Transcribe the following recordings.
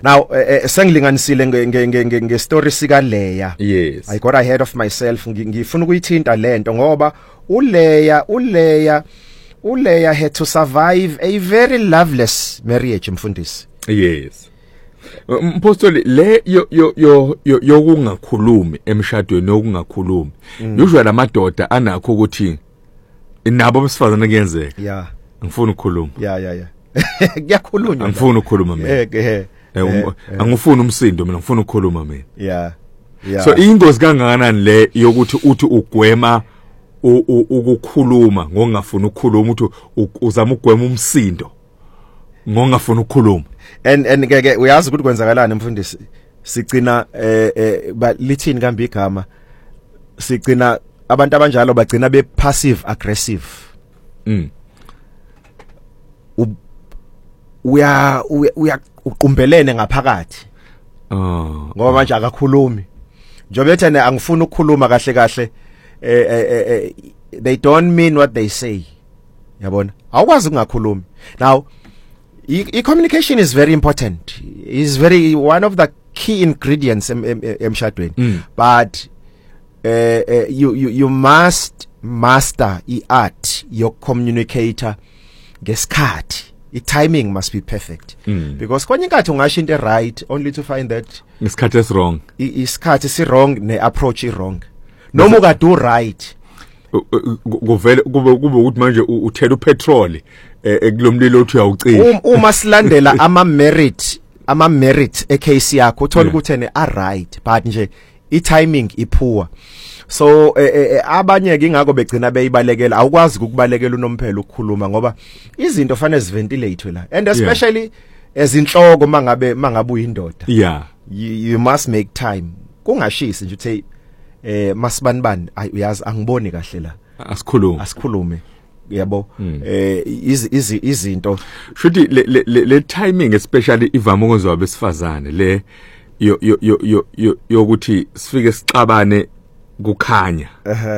Now sengilinganisile nge story sika Leya. Yes. I got ahead of myself ngifuna ukuyithinta lento ngoba uLeya had to survive a very loveless marriage mfundisi. Yes. Mpostoli le yokungakhulumi emshadweni okungakhulumi. Usually amadoda anakho ukuthi inabo besifazana kuyenzeka. Yeah. Ngifuna ukukhuluma. Yeah. Kuyakhulunywa. Angifuni ukukhuluma mina. Angifuni umsindo mina ngifuna ukukhuluma mina. Yeah. So ingozi kangakanani le yokuthi uthi ugwema ukukhuluma ngongafuni ukukhuluma uthi uzama ukugwema umsindo ngongafuni ukukhuluma. And ke uyazi ukuthi kwenzakalani mfundisi sigcina lithini kambe igama sigcina abantu abanjalo bagcina be passive aggressive. Uya uqumbelene ngaphakathi. Ngoba manje akakhulumi. Njobe ethene angifuni ukukhuluma kahle they don't mean what they say. Yabona? Awukwazi ungakhulumi. Now communication is very important. Is very one of the key ingredients emshadweni. But you must master the art your communicator ngesikhathi. The timing must be perfect. Because kwenye inkathi ungasho into right only to find that isikhathi is wrong. Isikhathi si wrong ne approach is wrong. Noma uka do right. Kuvele kube ukuthi manje uthela upetrol ekulomlilo othi uyawucima. Uma silandela ama merit ecase yakho uthola ukuthi ene are right but nje I timing ipoor. So abanye ke ingakho begcina beyibalekela awukwazi ukubalekela unomphela ukukhuluma ngoba izinto fanele ziventilate la and especially ezinhloko mangabe uyindoda. Yeah. You must make time. Kungashisi nje uthi masibanibani uyazi angiboni kahle la. Asikhulume. Yabo izinto shothi le timing especially ivama ukwenziwa besifazane le yokuthi sifike sixabane kukhanya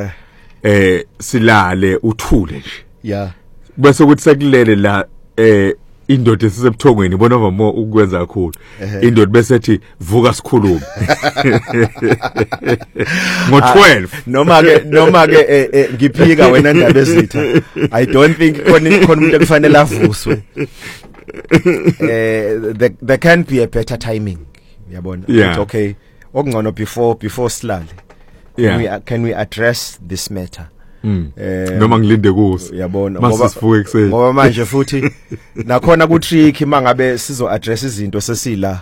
silale uthule nje. Yeah. Bese ukuthi sekulele la indoda esisebuthongweni ibona vamo ukwenza kakhulu. Indoda bese ethi vuka sikhulume. Ngo12 noma ke ngiphika wena ndaba ezitha. I don't think khona umuntu ekufanele avuswe. There can be a better timing. Yabona. It's okay. Okungcono before silale. Can we address this matter? Noma ngilinde kuso. Yabona ngoba ekseni. Ngoba manje futhi nakhona ku trick mangabe sizo address izinto sesila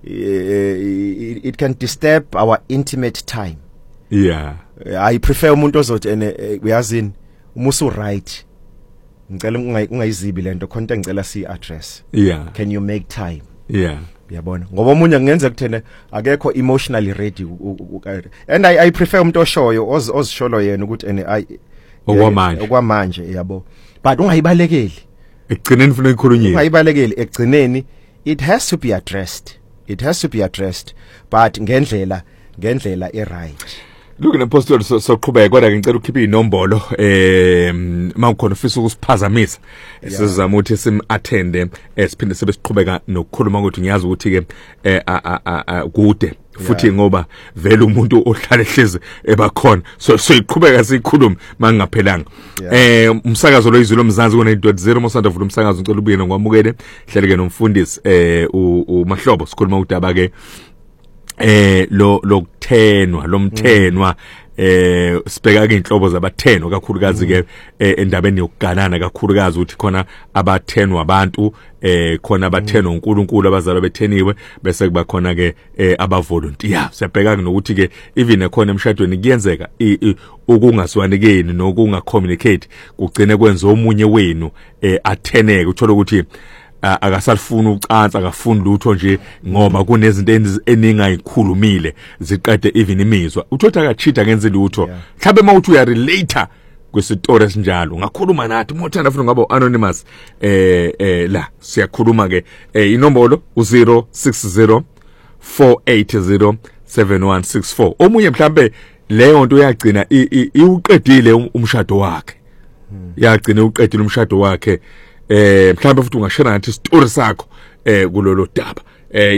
it can disturb our intimate time. Yeah. I prefer umuntu ozothi uyazini umusu right. Ngicela ungayizibi lento khona ngicela si address. Yeah. Can you make time? Yeah. Yabona ngoba umunye ngenze kuthena akekho emotionally ready and I prefer umuntu oshoyo ozisholo yena ukuthi okwamanje yabo but ungayibalekeli ekugcineni ufuna ikhulunywe ungayibalekeli ekugcineni it has to be addressed but ngendlela right. Look in apostle soqhubeka kodwa ngicela ukhiphe inombolo mawukhona ufisa ukusiphazamisa sizama ukuthi sim attend siphinde sebesiqhubeka nokukhuluma ukuthi ngiyazi ukuthi ke kude futhi ngoba vele umuntu ohlala ehlezi ebakhona so iqhubeka sikhuluma mangaphelanga. Umsakazo lo izilo mzansi ku90.0 mosanda vula umsakazo ngicela ubuye ngokwamukele hleleke nomfundisi uMahlobo sikhuluma udaba ke lokuthenwa lomthenwa sibheka ke inhlobo zabathenwa kakhulukazi ke endabeni yokuganana kakhulukazi ukuthi khona abathenwa abantu khona abathenwa uNkulunkulu abazalwa betheniwe bese kuba khona ke abavolunteer siyabheka nokuthi ke even ekhona emshadweni kuyenzeka ukungazwanikeni nokungacommunicate kugcine kwenza omunye wenu atheneke uthola ukuthi akasalifuna ucansa akafuni lutho nje ngoba kunezinto eningayikhulumile ziqede even imizwa uthothi akachita ngenze lutho mhlawumbe mawuthi uya relate kwesitori esinjalo ngakhuluma nathi mothanda futhi ngaba anonymous la siyakhuluma ke inombolo u060 480 7164 omunye mhlawumbe leyo nto uyagcina iuqedile umshado wakhe yagcina uqedile umshado wakhe mhlawumbe futhi ungashare nathi story sakho kulolo daba